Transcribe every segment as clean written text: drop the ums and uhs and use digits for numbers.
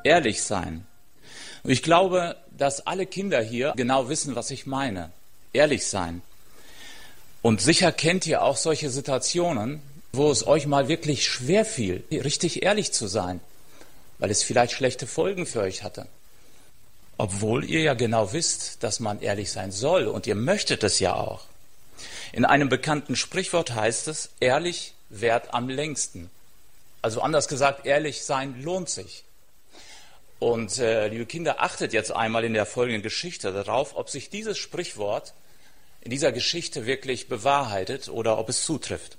ehrlich sein. Und ich glaube, dass alle Kinder hier genau wissen, was ich meine. Ehrlich sein. Und sicher kennt ihr auch solche Situationen, wo es euch mal wirklich schwer fiel, richtig ehrlich zu sein, weil es vielleicht schlechte Folgen für euch hatte. Obwohl ihr ja genau wisst, dass man ehrlich sein soll und ihr möchtet es ja auch. In einem bekannten Sprichwort heißt es, ehrlich währt am längsten. Also anders gesagt, ehrlich sein lohnt sich. Und liebe Kinder, achtet jetzt einmal in der folgenden Geschichte darauf, ob sich dieses Sprichwort in dieser Geschichte wirklich bewahrheitet oder ob es zutrifft.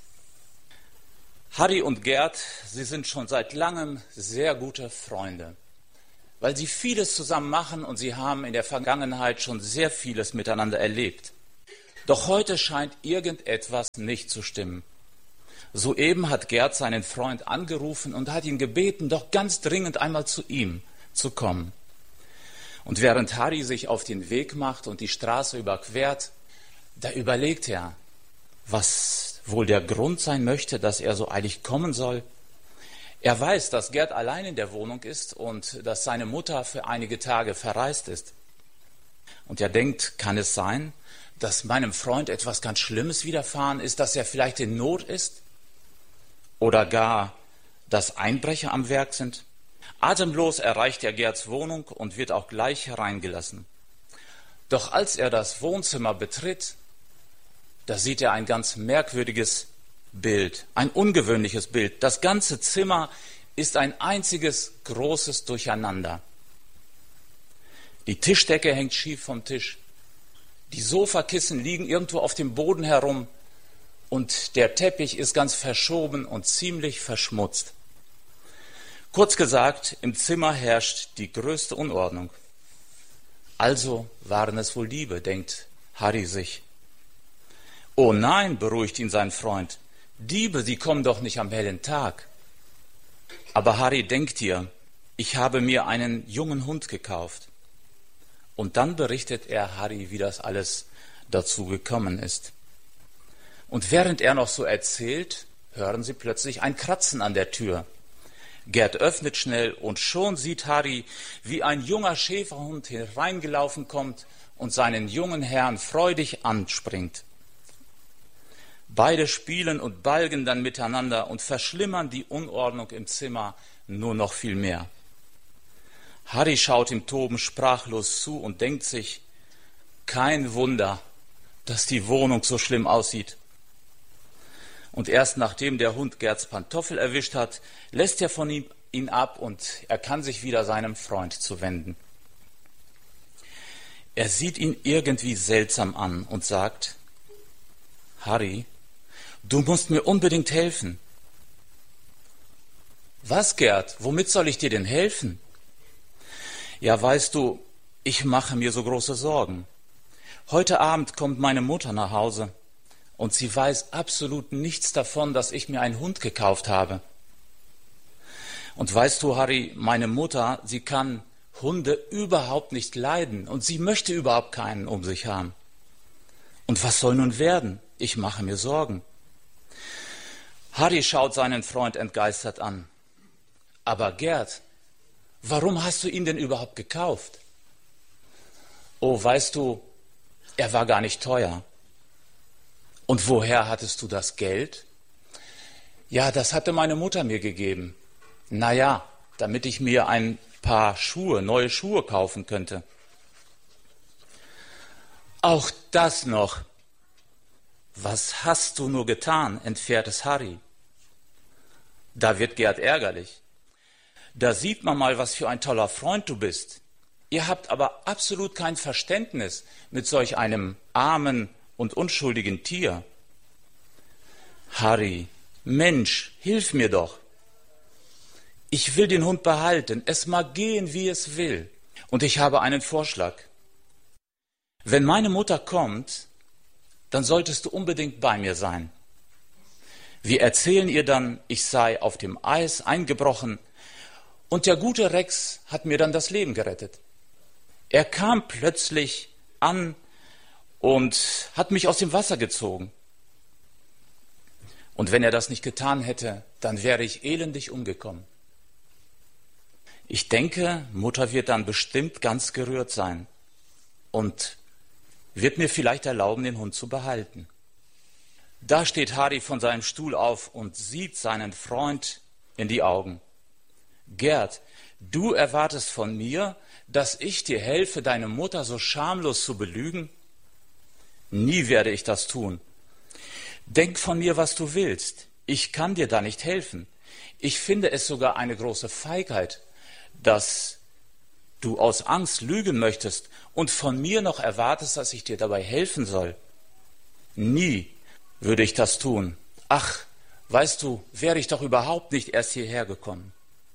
Harry und Gerd, sie sind schon seit langem sehr gute Freunde, weil sie vieles zusammen machen und sie haben in der Vergangenheit schon sehr vieles miteinander erlebt. Doch heute scheint irgendetwas nicht zu stimmen. Soeben hat Gerd seinen Freund angerufen und hat ihn gebeten, doch ganz dringend einmal zu ihm zu kommen. Und während Harry sich auf den Weg macht und die Straße überquert, da überlegt er, was wohl der Grund sein möchte, dass er so eilig kommen soll. Er weiß, dass Gerd allein in der Wohnung ist und dass seine Mutter für einige Tage verreist ist. Und er denkt, kann es sein, dass meinem Freund etwas ganz Schlimmes widerfahren ist, dass er vielleicht in Not ist? Oder gar, dass Einbrecher am Werk sind? Atemlos erreicht er Gerds Wohnung und wird auch gleich hereingelassen. Doch als er das Wohnzimmer betritt, da sieht er ein ganz merkwürdiges Bild, ein ungewöhnliches Bild. Das ganze Zimmer ist ein einziges großes Durcheinander. Die Tischdecke hängt schief vom Tisch. Die Sofakissen liegen irgendwo auf dem Boden herum und der Teppich ist ganz verschoben und ziemlich verschmutzt. Kurz gesagt, im Zimmer herrscht die größte Unordnung. Also waren es wohl Diebe, denkt Harry sich. Oh nein, beruhigt ihn sein Freund, Diebe, die kommen doch nicht am hellen Tag. Aber Harry denkt hier, ich habe mir einen jungen Hund gekauft. Und dann berichtet er Harry, wie das alles dazu gekommen ist. Und während er noch so erzählt, hören sie plötzlich ein Kratzen an der Tür. Gerd öffnet schnell und schon sieht Harry, wie ein junger Schäferhund hereingelaufen kommt und seinen jungen Herrn freudig anspringt. Beide spielen und balgen dann miteinander und verschlimmern die Unordnung im Zimmer nur noch viel mehr. Harry schaut im Toben sprachlos zu und denkt sich, kein Wunder, dass die Wohnung so schlimm aussieht. Und erst nachdem der Hund Gerds Pantoffel erwischt hat, lässt er von ihm ihn ab und er kann sich wieder seinem Freund zuwenden. Er sieht ihn irgendwie seltsam an und sagt, Harry, du musst mir unbedingt helfen. Was, Gerd? Womit soll ich dir denn helfen? Ja, weißt du, ich mache mir so große Sorgen. Heute Abend kommt meine Mutter nach Hause und sie weiß absolut nichts davon, dass ich mir einen Hund gekauft habe. Und weißt du, Harry, meine Mutter, sie kann Hunde überhaupt nicht leiden und sie möchte überhaupt keinen um sich haben. Und was soll nun werden? Ich mache mir Sorgen. Harry schaut seinen Freund entgeistert an. Aber Gerd, warum hast du ihn denn überhaupt gekauft? Oh, weißt du, er war gar nicht teuer. Und woher hattest du das Geld? Ja, das hatte meine Mutter mir gegeben. Naja, damit ich mir ein paar Schuhe, neue Schuhe kaufen könnte. Auch das noch. Was hast du nur getan, entfährt es Harry. Da wird Gerd ärgerlich. Da sieht man mal, was für ein toller Freund du bist. Ihr habt aber absolut kein Verständnis mit solch einem armen und unschuldigen Tier. Harry, Mensch, hilf mir doch. Ich will den Hund behalten, es mag gehen, wie es will. Und ich habe einen Vorschlag. Wenn meine Mutter kommt, dann solltest du unbedingt bei mir sein. Wir erzählen ihr dann, ich sei auf dem Eis eingebrochen und der gute Rex hat mir dann das Leben gerettet. Er kam plötzlich an und hat mich aus dem Wasser gezogen. Und wenn er das nicht getan hätte, dann wäre ich elendig umgekommen. Ich denke, Mutter wird dann bestimmt ganz gerührt sein und wird mir vielleicht erlauben, den Hund zu behalten. Da steht Harry von seinem Stuhl auf und sieht seinen Freund in die Augen. Gerd, du erwartest von mir, dass ich dir helfe, deine Mutter so schamlos zu belügen? Nie werde ich das tun. Denk von mir, was du willst. Ich kann dir da nicht helfen. Ich finde es sogar eine große Feigheit, dass du aus Angst lügen möchtest und von mir noch erwartest, dass ich dir dabei helfen soll. Nie würde ich das tun. Ach, weißt du, wäre ich doch überhaupt nicht erst hierher gekommen.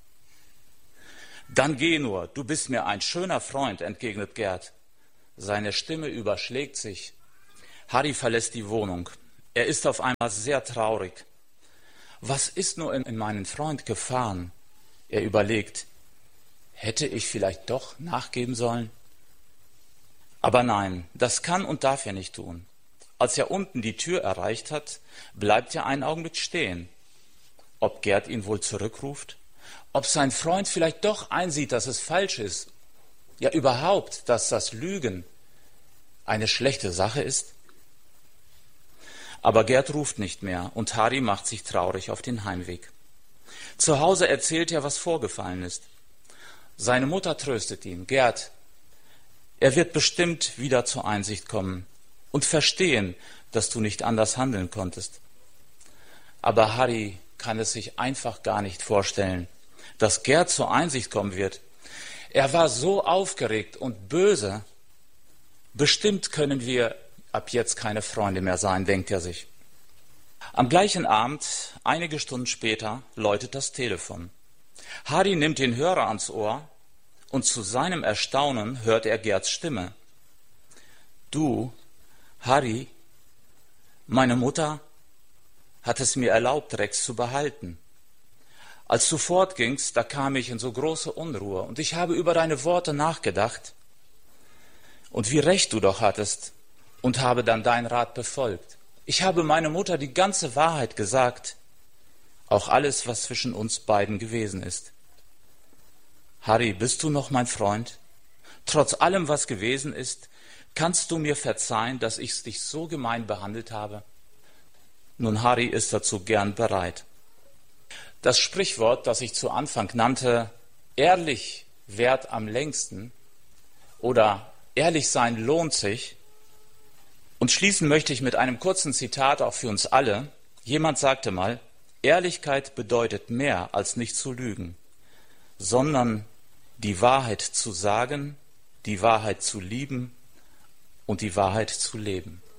Dann geh nur, du bist mir ein schöner Freund, entgegnet Gerd. Seine Stimme überschlägt sich. Harry verlässt die Wohnung. Er ist auf einmal sehr traurig. Was ist nur in meinen Freund gefahren? Er überlegt, hätte ich vielleicht doch nachgeben sollen? Aber nein, das kann und darf er nicht tun. Als er unten die Tür erreicht hat, bleibt er einen Augenblick stehen. Ob Gerd ihn wohl zurückruft? Ob sein Freund vielleicht doch einsieht, dass es falsch ist? Ja, überhaupt, dass das Lügen eine schlechte Sache ist? Aber Gerd ruft nicht mehr und Harry macht sich traurig auf den Heimweg. Zu Hause erzählt er, was vorgefallen ist. Seine Mutter tröstet ihn. Gerd, er wird bestimmt wieder zur Einsicht kommen und verstehen, dass du nicht anders handeln konntest. Aber Harry kann es sich einfach gar nicht vorstellen, dass Gerd zur Einsicht kommen wird. Er war so aufgeregt und böse. Bestimmt können wir ab jetzt keine Freunde mehr sein, denkt er sich. Am gleichen Abend, einige Stunden später, läutet das Telefon. Harry nimmt den Hörer ans Ohr und zu seinem Erstaunen hört er Gerds Stimme. Du, Harry, meine Mutter hat es mir erlaubt, Rex zu behalten. Als du fortgingst, da kam ich in so große Unruhe und ich habe über deine Worte nachgedacht und wie recht du doch hattest und habe dann deinen Rat befolgt. Ich habe meiner Mutter die ganze Wahrheit gesagt, auch alles, was zwischen uns beiden gewesen ist. Harry, bist du noch mein Freund? Trotz allem, was gewesen ist, kannst du mir verzeihen, dass ich dich so gemein behandelt habe? Nun, Harry ist dazu gern bereit. Das Sprichwort, das ich zu Anfang nannte, ehrlich währt am längsten oder ehrlich sein lohnt sich. Und schließen möchte ich mit einem kurzen Zitat auch für uns alle. Jemand sagte mal, Ehrlichkeit bedeutet mehr als nicht zu lügen, sondern die Wahrheit zu sagen, die Wahrheit zu lieben und die Wahrheit zu leben.